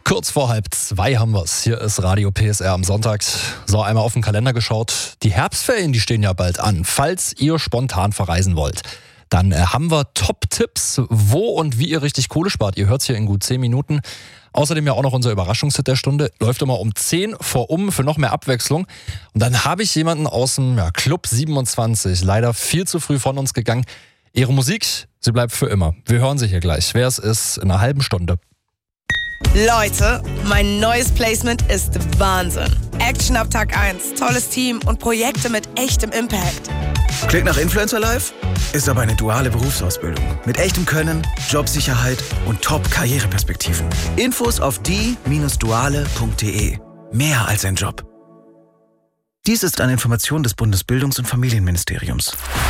Kurz vor 1:30 haben wir's. Hier ist Radio PSR am Sonntag. So, einmal auf den Kalender geschaut. Die Herbstferien, die stehen ja bald an. Falls ihr spontan verreisen wollt, dann haben wir Top-Tipps, wo und wie ihr richtig Kohle spart. Ihr hört's hier in gut 10 Minuten. Außerdem ja auch noch unser Überraschungshit der Stunde. Läuft immer um 10 vor für noch mehr Abwechslung. Und dann habe ich jemanden aus dem Club 27, leider viel zu früh von uns gegangen. Ihre Musik, sie bleibt für immer. Wir hören sie hier gleich. Wer es ist, in einer halben Stunde. Leute, mein neues Placement ist Wahnsinn. Action ab Tag 1, tolles Team und Projekte mit echtem Impact. Klingt nach Influencer Life? Ist aber eine duale Berufsausbildung. Mit echtem Können, Jobsicherheit und Top-Karriereperspektiven. Infos auf die-duale.de. Mehr als ein Job. Dies ist eine Information des Bundesbildungs- und Familienministeriums.